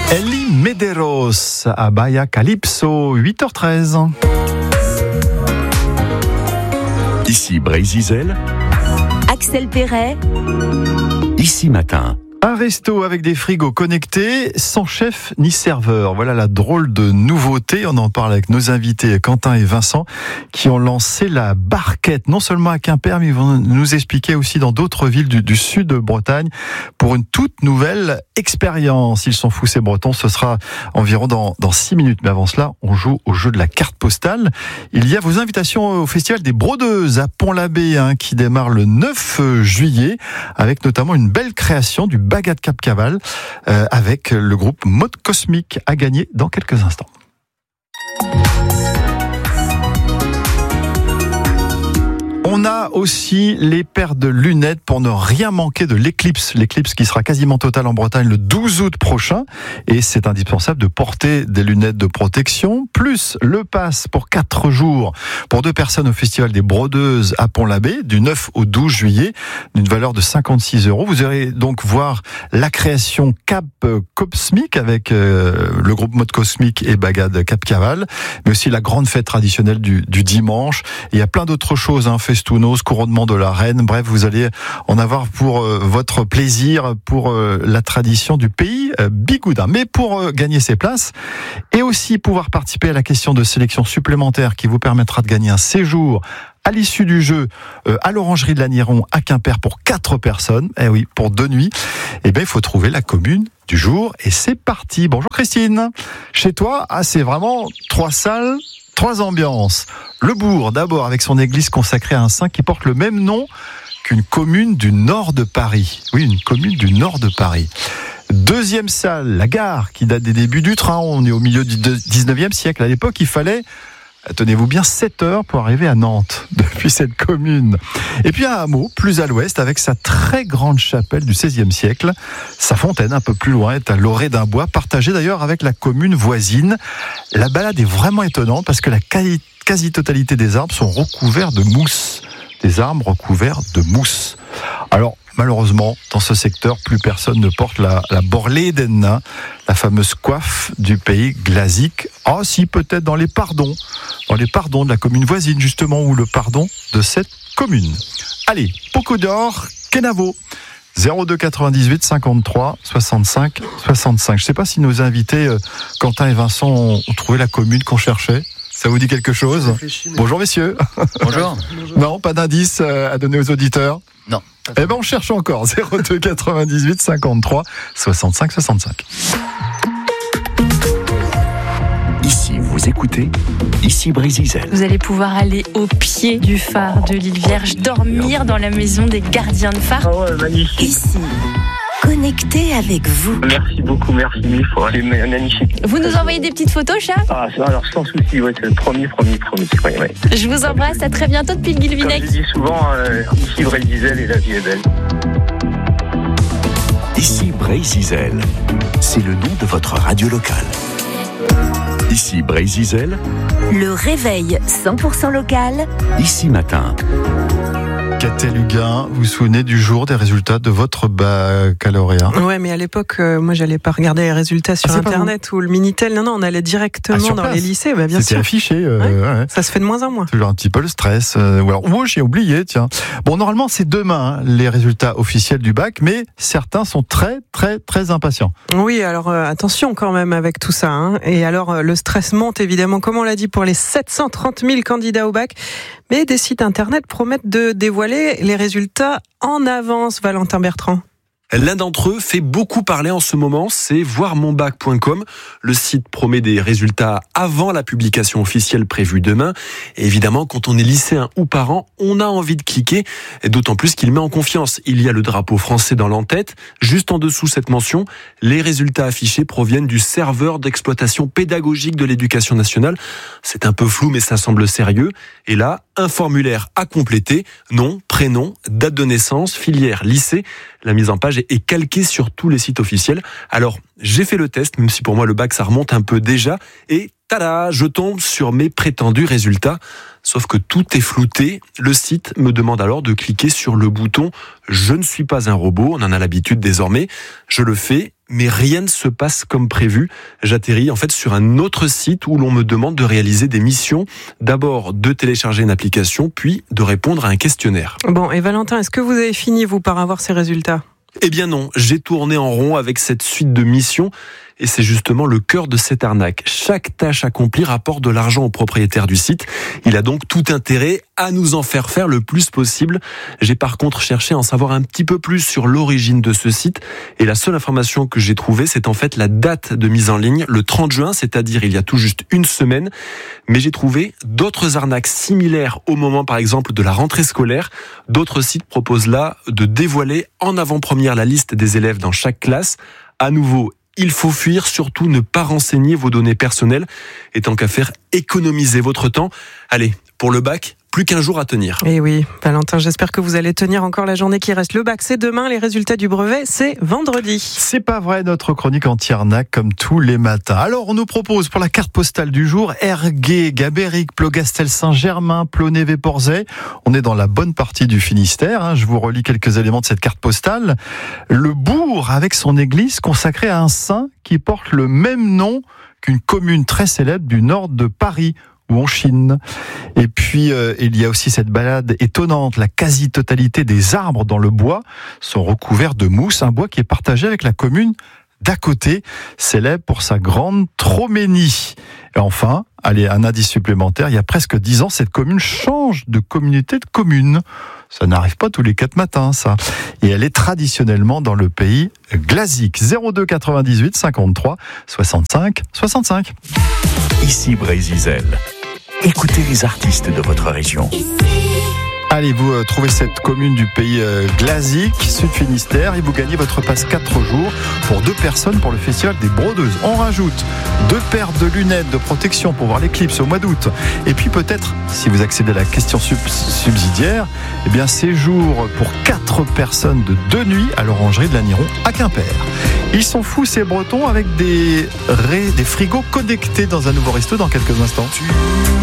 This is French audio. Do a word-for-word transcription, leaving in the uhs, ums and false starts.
Eli Medeiros à Bahia Calypso, huit heures treize. Ici Brésil, Axel Perret, Ici Matin. Un resto avec des frigos connectés, sans chef ni serveur. Voilà la drôle de nouveauté. On en parle avec nos invités Quentin et Vincent qui ont lancé la barquette, non seulement à Quimper, mais ils vont nous expliquer aussi dans d'autres villes du, du sud de Bretagne pour une toute nouvelle expérience. Ils sont fous ces Bretons, ce sera environ dans, dans six minutes. Mais avant cela, on joue au jeu de la carte postale. Il y a vos invitations au Festival des Brodeuses à Pont-l'Abbé hein, qui démarre le neuf juillet avec notamment une belle création du Bagat de Cap-Caval euh, avec le groupe Mode Cosmique à gagner dans quelques instants. On a aussi les paires de lunettes pour ne rien manquer de l'éclipse. L'éclipse qui sera quasiment totale en Bretagne le douze août prochain. Et c'est indispensable de porter des lunettes de protection, plus le pass pour quatre jours pour deux personnes au Festival des Brodeuses à Pont-l'Abbé, du neuf au douze juillet, d'une valeur de cinquante-six euros. Vous irez donc voir la création Cap Cosmique avec euh, le groupe Mode Cosmique et Bagat de Cap-Caval, mais aussi la grande fête traditionnelle du, du dimanche. Et il y a plein d'autres choses, hein, Festounos, couronnement de la reine, bref, vous allez en avoir pour euh, votre plaisir, pour euh, la tradition du pays euh, bigoudin. Mais pour euh, gagner ces places, et aussi pouvoir participer à la question de sélection supplémentaire qui vous permettra de gagner un séjour à l'issue du jeu euh, à l'Orangerie de l'Agneron à Quimper pour quatre personnes, eh oui, pour deux nuits, eh bien il faut trouver la commune du jour, et c'est parti. Bonjour Christine, chez toi, ah, c'est vraiment trois salles, trois ambiances. Le Bourg, d'abord, avec son église consacrée à un saint qui porte le même nom qu'une commune du nord de Paris. Oui, une commune du nord de Paris. Deuxième salle, la gare, qui date des débuts du train. On est au milieu du dix-neuvième siècle. À l'époque, il fallait, tenez-vous bien, sept heures pour arriver à Nantes, depuis cette commune. Et puis un hameau, plus à l'ouest, avec sa très grande chapelle du seizième siècle. Sa fontaine, un peu plus loin, est à l'orée d'un bois, partagé d'ailleurs avec la commune voisine. La balade est vraiment étonnante, parce que la quasi-totalité des arbres sont recouverts de mousse. Des arbres recouverts de mousse. Alors, malheureusement, dans ce secteur, plus personne ne porte la, la Borlée-d'Enna, la fameuse coiffe du pays glasique. Ah, si, peut-être dans les pardons, dans les pardons de la commune voisine, justement, ou le pardon de cette commune. Allez, Poco d'Or, Kenavo, zéro deux quatre-vingt-dix-huit cinquante-trois soixante-cinq soixante-cinq. Je ne sais pas si nos invités, euh, Quentin et Vincent, ont, ont trouvé la commune qu'on cherchait. Ça vous dit quelque chose ? Bonjour messieurs. Bonjour. Non, pas d'indice à donner aux auditeurs ? Non. Eh ben on cherche encore. zéro deux quatre-vingt-dix-huit cinquante-trois soixante-cinq soixante-cinq. Ici, vous écoutez Ici Brésil. Vous allez pouvoir aller au pied du phare de l'île Vierge, dormir dans la maison des gardiens de phare. Ah ouais, magnifique. Ici, connecté avec vous. Merci beaucoup, merci mille fois. C'est magnifique. Vous nous envoyez des petites photos, Charles ? Ah, alors sans souci, ouais, c'est le premier, premier, premier. Ouais, ouais. Je vous embrasse, à très bientôt depuis le Comme Guilvinec. je dis souvent, euh, ici Brésil et la vie est belle. Ici Brésil. C'est le nom de votre radio locale. Ici Brésil. Le réveil cent pour cent local. Ici Matin. Catel Huguin, vous vous souvenez du jour des résultats de votre baccalauréat ? Ouais, mais à l'époque, euh, moi, j'allais pas regarder les résultats sur ah, Internet ou le Minitel. Non, non, on allait directement ah, dans place. les lycées, bah, bien C'était sûr. affiché. Euh, ouais. Ouais. Ça se fait de moins en moins. Toujours un petit peu le stress. Euh, ou alors, oh, j'ai oublié, tiens. Bon, normalement, c'est demain, hein, les résultats officiels du bac, mais certains sont très, très, très impatients. Oui, alors euh, attention quand même avec tout ça. Hein. Et alors, euh, le stress monte évidemment, comme on l'a dit, pour les sept cent trente mille candidats au bac. Mais des sites Internet promettent de dévoiler les résultats en avance, Valentin Bertrand. L'un d'entre eux fait beaucoup parler en ce moment, c'est voir mon bac point com. Le site promet des résultats avant la publication officielle prévue demain. Et évidemment, quand on est lycéen ou parent, on a envie de cliquer, d'autant plus qu'il met en confiance. Il y a le drapeau français dans l'en-tête. Juste en dessous cette mention, les résultats affichés proviennent du serveur d'exploitation pédagogique de l'éducation nationale. C'est un peu flou, mais ça semble sérieux. Et là, un formulaire à compléter, nom, prénom, date de naissance, filière, lycée. La mise en page est calquée sur tous les sites officiels. Alors, j'ai fait le test, même si pour moi le bac ça remonte un peu déjà, et tada, je tombe sur mes prétendus résultats. Sauf que tout est flouté. Le site me demande alors de cliquer sur le bouton « Je ne suis pas un robot », on en a l'habitude désormais. Je le fais, mais rien ne se passe comme prévu. J'atterris en fait sur un autre site où l'on me demande de réaliser des missions. D'abord de télécharger une application, puis de répondre à un questionnaire. Bon, et Valentin, est-ce que vous avez fini, vous, par avoir ces résultats ? Eh bien non, j'ai tourné en rond avec cette suite de missions et c'est justement le cœur de cette arnaque. Chaque tâche accomplie rapporte de l'argent au propriétaire du site. Il a donc tout intérêt à nous en faire faire le plus possible. J'ai par contre cherché à en savoir un petit peu plus sur l'origine de ce site et la seule information que j'ai trouvée, c'est en fait la date de mise en ligne, le trente juin, c'est-à-dire il y a tout juste une semaine. Mais j'ai trouvé d'autres arnaques similaires au moment par exemple de la rentrée scolaire. D'autres sites proposent là de dévoiler en avant-première la liste des élèves dans chaque classe. À nouveau, il faut fuir, surtout ne pas renseigner vos données personnelles et tant qu'à faire, économiser votre temps. Allez, pour le bac, plus qu'un jour à tenir. Eh oui, Valentin, j'espère que vous allez tenir encore la journée qui reste. Le bac, c'est demain, les résultats du brevet, c'est vendredi. C'est pas vrai, notre chronique anti-arnaque comme tous les matins. Alors, on nous propose pour la carte postale du jour, Ergué, Gabéric, Plogastel, Saint-Germain, Ploné-Véporzay. On est dans la bonne partie du Finistère. Hein. Je vous relis quelques éléments de cette carte postale. Le bourg avec son église consacrée à un saint qui porte le même nom qu'une commune très célèbre du nord de Paris, ou en Chine. Et puis, euh, il y a aussi cette balade étonnante. La quasi-totalité des arbres dans le bois sont recouverts de mousse, un bois qui est partagé avec la commune d'à côté, célèbre pour sa grande troménie. Et enfin, allez, un indice supplémentaire, il y a presque dix ans, cette commune change de communauté de communes. Ça n'arrive pas tous les quatre matins, ça. Et elle est traditionnellement dans le pays Glazic. zéro deux quatre-vingt-dix-huit cinquante-trois soixante-cinq soixante-cinq. Ici Brézizel. Écoutez les artistes de votre région. Allez, vous euh, trouvez cette commune du pays euh, Glazic, Sud-Finistère, et vous gagnez votre passe quatre jours pour deux personnes pour le festival des Brodeuses. On rajoute deux paires de lunettes de protection pour voir l'éclipse au mois d'août. Et puis peut-être, si vous accédez à la question sub- subsidiaire, eh bien séjour pour quatre personnes de deux nuits à l'Orangerie de l'Aniron à Quimper. Ils sont fous ces Bretons avec des, ré- des frigos connectés dans un nouveau resto dans quelques instants.